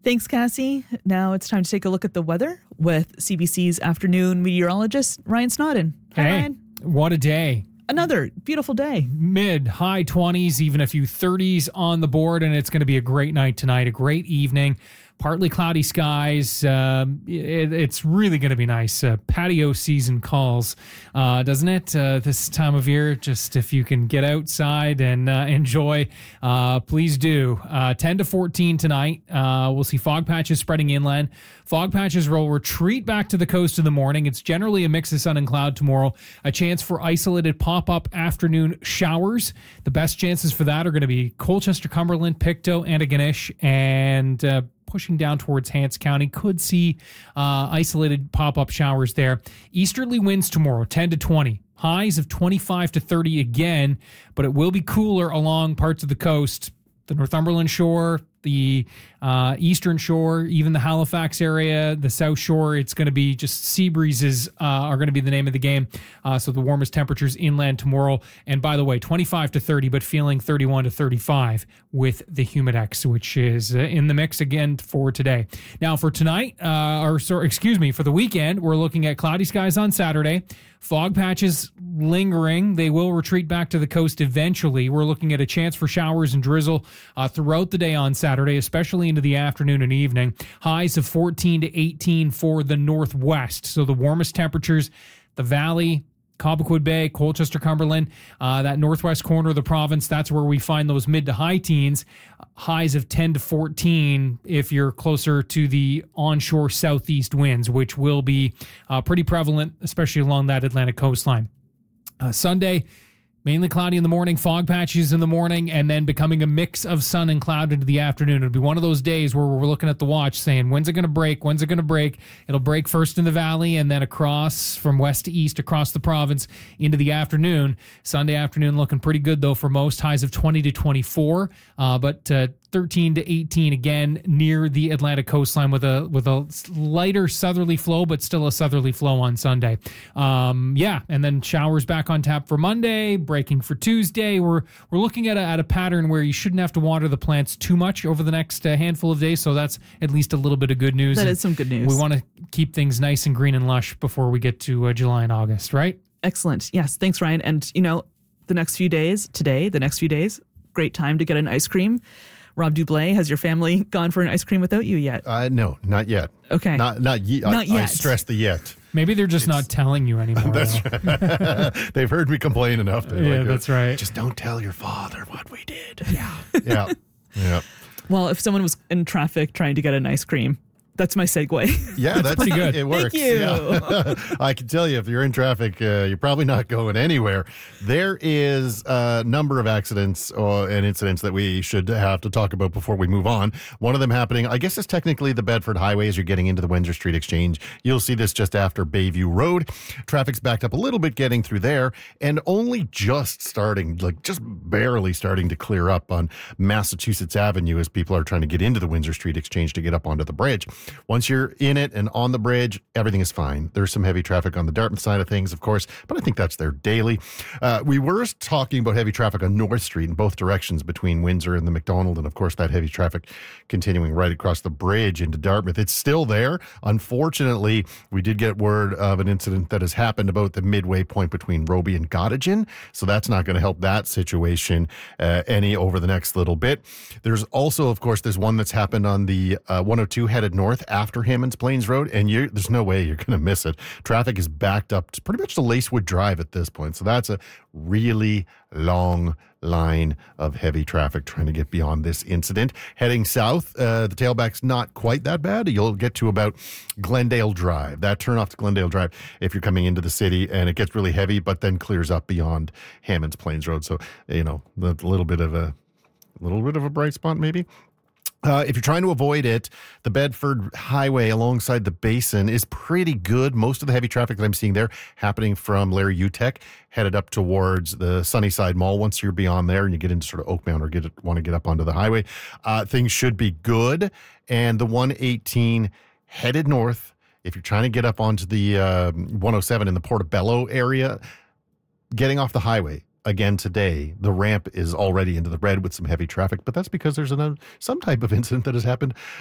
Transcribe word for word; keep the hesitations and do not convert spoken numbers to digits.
Thanks, Cassie. Now it's time to take a look at the weather with C B C's afternoon meteorologist, Ryan Snodden. Hi, Hey, Ryan. what a day. Another beautiful day. Mid, high twenties, even a few thirties on the board, and it's going to be a great night tonight, a great evening. Partly cloudy skies. Um, it, it's really going to be nice. Uh, patio season calls, uh, doesn't it? Uh, this time of year, just if you can get outside and uh, enjoy, uh, please do. Uh, ten to fourteen tonight. Uh, we'll see fog patches spreading inland. Fog patches will retreat back to the coast in the morning. It's generally a mix of sun and cloud tomorrow. A chance for isolated pop-up afternoon showers. The best chances for that are going to be Colchester, Cumberland, Pictou, Antigonish, and uh, pushing down towards Hants County. Could see uh, isolated pop-up showers there. Easterly winds tomorrow, ten to twenty. Highs of twenty-five to thirty again, but it will be cooler along parts of the coast. The Northumberland shore, the uh, eastern shore, even the Halifax area, the south shore, it's going to be just sea breezes uh, are going to be the name of the game. Uh, so the warmest temperatures inland tomorrow. And by the way, twenty-five to thirty, but feeling thirty-one to thirty-five with the Humidex, which is uh, in the mix again for today. Now for tonight, uh, or sorry, excuse me, for the weekend, we're looking at cloudy skies on Saturday. Fog patches lingering. They will retreat back to the coast eventually. We're looking at a chance for showers and drizzle uh, throughout the day on Saturday, especially into the afternoon and evening. Highs of fourteen to eighteen for the northwest. So the warmest temperatures, the valley, Cobequid Bay, Colchester, Cumberland, uh, that northwest corner of the province, that's where we find those mid to high teens. Highs of ten to fourteen if you're closer to the onshore southeast winds, which will be uh, pretty prevalent, especially along that Atlantic coastline. Uh, Sunday, mainly cloudy in the morning, fog patches in the morning, and then becoming a mix of sun and cloud into the afternoon. It'll be one of those days where we're looking at the watch saying, when's it going to break? When's it going to break? It'll break first in the valley and then across from west to east across the province into the afternoon. Sunday afternoon looking pretty good, though, for most. Highs of twenty to twenty-four, uh, but uh, thirteen to eighteen again near the Atlantic coastline with a with a lighter southerly flow, but still a southerly flow on Sunday. Um, yeah, and then showers back on tap for Monday, breaking for Tuesday. We're we're looking at a, at a pattern where you shouldn't have to water the plants too much over the next uh, handful of days, so that's at least a little bit of good news. That and is some good news. We want to keep things nice and green and lush before we get to uh, July and August, right? Excellent. Yes, thanks, Ryan. And, you know, the next few days, today, the next few days, great time to get an ice cream. Rob Dublé, has your family gone for an ice cream without you yet? Uh, no, not yet. Okay. Not not, ye- Not I, yet. I stress the yet. Maybe they're just It's- not telling you anymore. That's right. They've heard me complain enough. They're Yeah, like, that's right. Just don't tell your father what we did. Yeah. Yeah. Yeah. Well, if someone was in traffic trying to get an ice cream, that's my segue. Yeah, that's, pretty good. It works. you. Yeah. I can tell you, if you're in traffic, uh, you're probably not going anywhere. There is a number of accidents or, and incidents that we should have to talk about before we move on. One of them happening, I guess it's technically the Bedford Highway as you're getting into the Windsor Street Exchange. You'll see this just after Bayview Road. Traffic's backed up a little bit getting through there and only just starting, like just barely starting to clear up on Massachusetts Avenue as people are trying to get into the Windsor Street Exchange to get up onto the bridge. Once you're in it and on the bridge, everything is fine. There's some heavy traffic on the Dartmouth side of things, of course, but I think that's there daily. Uh, we were talking about heavy traffic on North Street in both directions between Windsor and the McDonald, and of course that heavy traffic continuing right across the bridge into Dartmouth. It's still there. Unfortunately, we did get word of an incident that has happened about the midway point between Roby and Gottingen, so that's not going to help that situation uh, any over the next little bit. There's also, of course, there's one that's happened on the uh, one oh two headed north after Hammond's Plains Road, and you there's no way you're going to miss it. Traffic is backed up to pretty much to Lacewood Drive at this point, so that's a really long line of heavy traffic trying to get beyond this incident. Heading south, uh, the tailback's not quite that bad. You'll get to about Glendale Drive. That turn off to Glendale Drive if you're coming into the city, and it gets really heavy, but then clears up beyond Hammond's Plains Road. So, you know, a little bit of a little bit of a bright spot maybe. Uh, if you're trying to avoid it, the Bedford Highway alongside the basin is pretty good. Most of the heavy traffic that I'm seeing there happening from Larry Utech headed up towards the Sunnyside Mall. Once you're beyond there and you get into sort of Oakmount or get want to get up onto the highway, uh, things should be good. And the one eighteen headed north, if you're trying to get up onto the uh, one oh seven in the Portobello area, getting off the highway, again today, the ramp is already into the red with some heavy traffic, but that's because there's an, some type of incident that has happened